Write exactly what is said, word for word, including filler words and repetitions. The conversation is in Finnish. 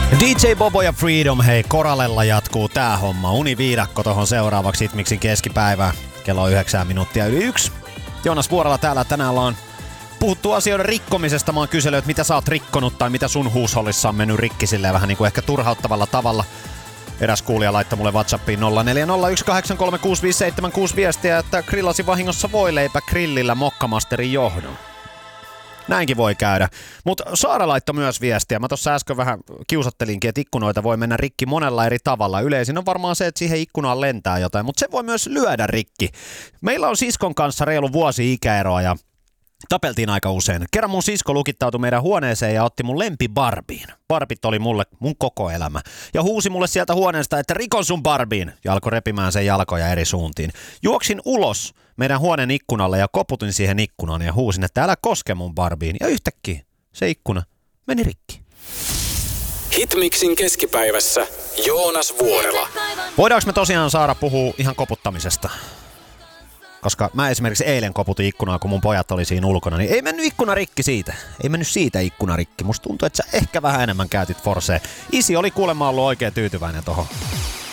D J Bobo ja Freedom, hei, Koralella jatkuu tää homma. Univiidakko tohon seuraavaksi Hitmixin keskipäivää. Kello on yhdeksän minuuttia yli yksi. Joonas Vuorela täällä, tänään ollaan puhuttu asioiden rikkomisesta. Mä oon kysellyt, että mitä sä oot rikkonut tai mitä sun huushollissa on mennyt rikki silleen vähän niin kuin ehkä turhauttavalla tavalla. Eräs kuulija laittoi mulle WhatsAppiin nolla neljä nolla yksi kahdeksan kolme kuusi viisi seitsemän kuusi viestiä, että grillasi vahingossa voileipä grillillä Mokkamasterin johdon. Näinkin voi käydä. Mutta Saara laittoi myös viestiä. Mä tuossa äsken vähän kiusattelinkin, että ikkunoita voi mennä rikki monella eri tavalla. Yleisin on varmaan se, että siihen ikkunaan lentää jotain, mutta se voi myös lyödä rikki. Meillä on siskon kanssa reilu vuosi ikäeroa ja tapeltiin aika usein. Kerran mun sisko lukittautui meidän huoneeseen ja otti mun lempi Barbiin. Barbit oli mulle mun koko elämä. Ja huusi mulle sieltä huoneesta, että rikon sun Barbiin. Ja alkoi repimään sen jalkoja eri suuntiin. Juoksin ulos meidän huoneen ikkunalle ja koputin siihen ikkunaan ja huusin, että älä koske mun Barbiin. Ja yhtäkkiä se ikkuna meni rikki. Hitmixin keskipäivässä Joonas Vuorela. Voidaanko me tosiaan Saara puhua ihan koputtamisesta? Koska mä esimerkiksi eilen koputin ikkunaa, kun mun pojat oli siinä ulkona, niin ei mennyt ikkuna rikki siitä. Ei mennyt siitä ikkuna rikki. Musta tuntuu, että sä ehkä vähän enemmän käytit forseen. Isi oli kuulemma ollut oikein tyytyväinen tohon.